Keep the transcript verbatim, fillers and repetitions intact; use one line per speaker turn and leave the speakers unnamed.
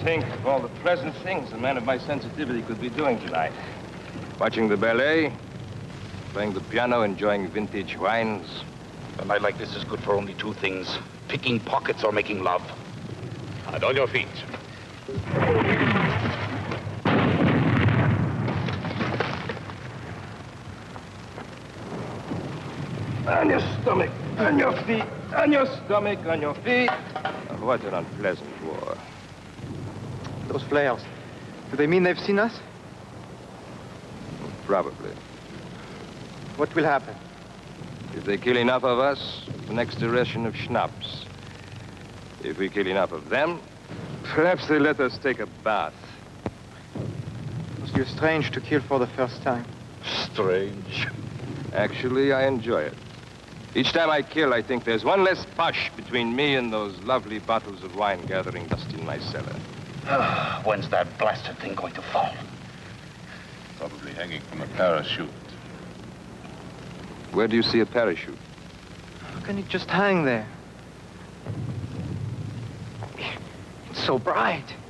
think of all the pleasant things a man of my sensitivity could be doing tonight. Watching the ballet, playing the piano, enjoying vintage wines.
A night like this is good for only two things, picking pockets or making love. And on your feet.
On your stomach, on your feet, on your stomach, on your feet. Oh, what an unpleasant war.
Those flares, do they mean they've seen us?
Probably.
What will happen?
If they kill enough of us, the next ration of schnapps. If we kill enough of them, perhaps they let us take a bath.
It must be strange to kill for the first time.
Strange.
Actually, I enjoy it. Each time I kill, I think there's one less push between me and those lovely bottles of wine gathering dust in my cellar.
When's that blasted thing going to fall?
Probably hanging from a parachute.
Where do you see a parachute?
How can it just hang there? It's so bright.